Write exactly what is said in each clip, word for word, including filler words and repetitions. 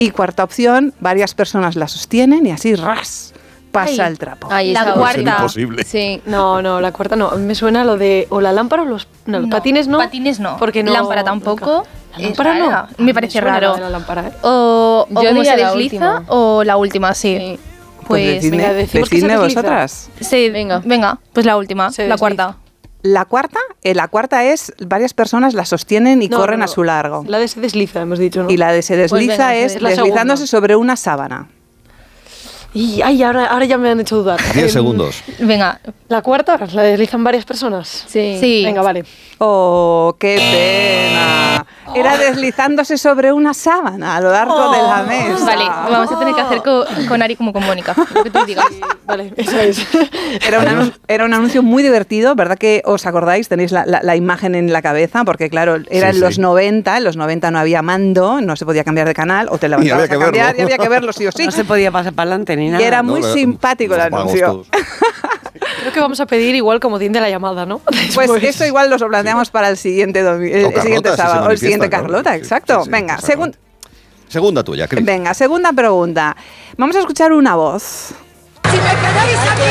Y cuarta opción, varias personas la sostienen y así ras, pasa Ay. el trapo. Ay, La esa cuarta. última. Es imposible. Sí. No, no, la cuarta no. Me suena lo de o la lámpara o los, no, los No, patines no. patines no. Porque no. Lámpara tampoco. La lámpara Es no. rara. Me parece suena raro. la de la lámpara, ¿eh? O, o Yo como diría se la desliza última. o la última, sí. Sí. Pues Pues, decidme, venga, decimos que se decidme desliza. vosotras. sí, Venga. venga, pues la última, Se la desliza. cuarta. La cuarta, eh, la cuarta es varias personas la sostienen y No, corren no, a su largo. La de se desliza, hemos dicho, ¿no? Y la de se desliza venga, se es desliza. La deslizándose segunda. sobre una sábana. Y, ay, ahora, ahora ya me han hecho dudar. Diez Em, segundos. Venga, La cuarta, la deslizan varias personas. Sí. sí. Venga, vale. ¡Oh, qué pena! Era deslizándose sobre una sábana a lo largo de la mesa. Vale, vamos a tener que hacer co- con Ari como con Mónica, lo que tú digas. Vale, esa es. Era un, anun- era un anuncio muy divertido, ¿verdad que os acordáis? Tenéis la, la- la imagen en la cabeza, porque claro, era Sí, en los sí. noventa, en los noventa no había mando, no se podía cambiar de canal, o te levantabas había que a cambiar verlo. y había que verlo sí o sí. No se podía pasar para adelante ni nada. Y era No, muy lo- simpático el nos pagamos anuncio. todos. Creo que vamos a pedir igual como de la llamada, ¿no? Pues Después. eso igual nos lo planteamos para el siguiente, domi- el, O Carlota, siguiente si se sábado, o el manifiesta, siguiente claro. Carlota, Sí, exacto. sí, sí, Venga, pues segun- Segunda tuya, Cris. venga, segunda pregunta. Vamos a escuchar una voz. Si me queréis aquí,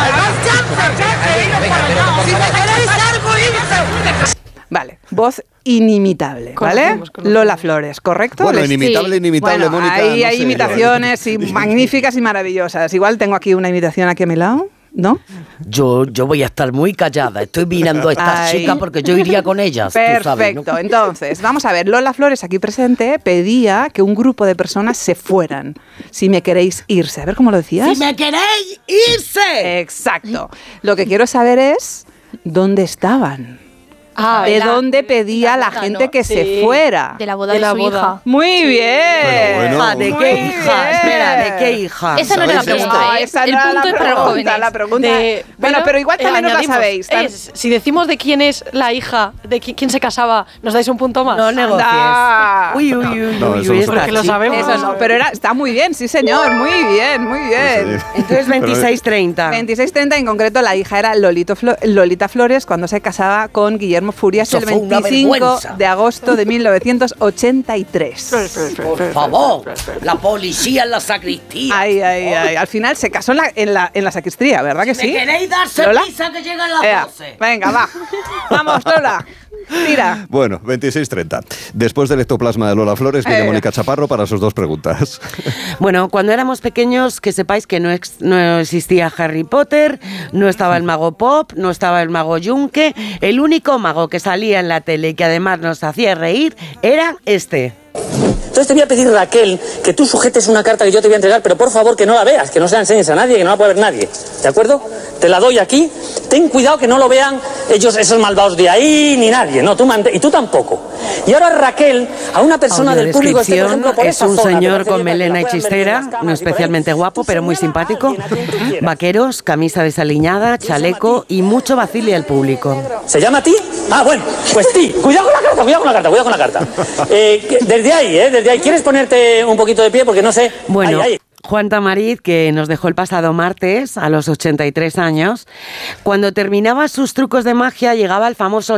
si me queréis largo, irse. Vale, voz inimitable, ¿vale? Conocemos, conocemos. Lola Flores, ¿correcto? Bueno, Les- inimitable, inimitable, Bueno, Mónica. ahí no hay sé, imitaciones yo- y magníficas y maravillosas. Igual tengo aquí una imitación aquí a mi lado, ¿no? Yo, yo voy a estar muy callada. Estoy mirando a estas Ay. chicas porque yo iría con ellas. tú sabes, ¿no? Perfecto. Entonces, vamos a ver. Lola Flores, aquí presente, pedía que un grupo de personas se fueran. Si me queréis irse. A ver cómo lo decías. ¡Si me queréis irse! Exacto. Lo que quiero saber es dónde estaban. Ah, ¿De la- dónde pedía la boda, gente ¿no? que Sí. se fuera? De la boda De de, la su boda. hija. Muy bien. Bueno, bueno. Hija, ¿de Muy qué hija? bien. Espera, ¿de qué hija? Esa no era la ¿Sabéis esto? pregunta, No, ¿eh? esa no El era punto la es para los pregunta, jóvenes. la pregunta. De- bueno, pero igual eh, también os la añadimos, sabéis. tam- es, si decimos de quién es la hija, de qui- quién se casaba, ¿nos dais un punto más? No negocies. Anda. Uy, uy, uy, No, uy, eso uy, no esta Porque lo chica. sabemos. Eso no, pero era, está muy bien, sí señor, muy bien, muy bien. Sí. Entonces veintiséis treinta. veintiséis treinta, en concreto la hija era Lolito Flo- Lolita Flores cuando se casaba con Guillermo Furias Eso el fue una veinticinco vergüenza. de agosto de mil novecientos ochenta y tres. Por favor, la policía en la sacristía. Ay, ay, ay. Al final se casó en la, en la, en la sacristía, ¿verdad que ¿Me sí? queréis darse ¿Lola? prisa que llegan las Ea, doce? venga, va. Vamos, Lola. Tira. Bueno, veintiséis treinta. Después del ectoplasma de Lola Flores, viene Eh. Mónica Chaparro para sus dos preguntas. Bueno, cuando éramos pequeños, que sepáis que no, ex- no existía Harry Potter, no estaba el mago Pop, no estaba el mago Yunque. El único mago que salía en la tele y que además nos hacía reír era este. Entonces te voy a pedir, Raquel, que tú sujetes una carta que yo te voy a entregar, pero por favor que no la veas, que no se la enseñes a nadie, que no la pueda ver nadie. ¿De acuerdo? Te la doy aquí. Ten cuidado que no lo vean ellos, esos malvados de ahí, ni nadie. No, tú mante- y tú tampoco. Y ahora, Raquel, a una persona del público... este, por Audiodescripción, ejemplo, por es esa un zona, ¿te señor parece con bien? Para que melena la y puedan ver chistera, en las cámaras no y por ahí. especialmente guapo, Tú pero muy señala a simpático. alguien, a quien tú quieras. Vaqueros, camisa desaliñada, chaleco y mucho vacile al público. ¿Se llama ti? Ah, bueno, pues ti. Cuidado con la carta, cuidado con la carta, cuidado con la carta. Eh, que- desde ahí, ¿eh? Desde ahí. ¿Quieres ponerte un poquito de pie? Porque no sé... Bueno, Ahí, ahí. Juan Tamariz, que nos dejó el pasado martes a los ochenta y tres años, cuando terminaba sus trucos de magia llegaba el famoso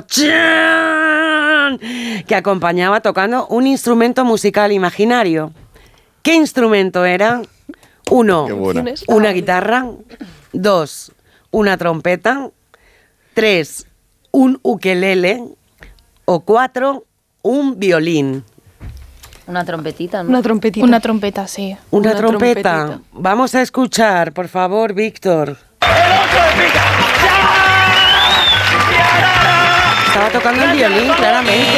chan que acompañaba tocando un instrumento musical imaginario. ¿Qué instrumento era? Uno, Qué buena. una guitarra. Dos, una trompeta. Tres, un ukelele. O cuatro, un violín. Una trompetita, ¿no? Una trompetita. Una trompeta, sí. Una, Una trompeta. trompetita. Vamos a escuchar, por favor, Víctor. Estaba tocando el violín, claramente.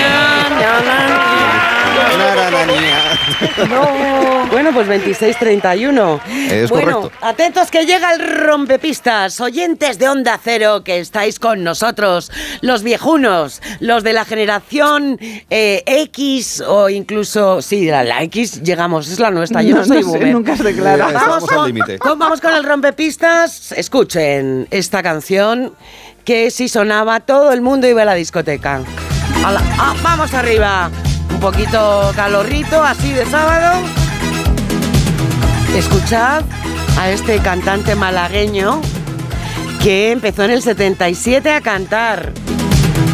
Bueno, pues veintiséis treinta y uno. Es bueno, correcto. atentos que llega el rompepistas. Oyentes de Onda Cero que estáis con nosotros. Los viejunos, los de la generación eh, X o incluso... Sí, la, la X llegamos, es la nuestra. Yo no, No, soy no sé, boomer. nunca se declara. Eh, Vamos Estamos al con, límite. con- vamos con el rompepistas. Escuchen esta canción que si sonaba todo el mundo iba a la discoteca. A la- ah, vamos arriba. Un poquito calorrito, así de sábado. Escuchad a este cantante malagueño que empezó en el setenta y siete a cantar.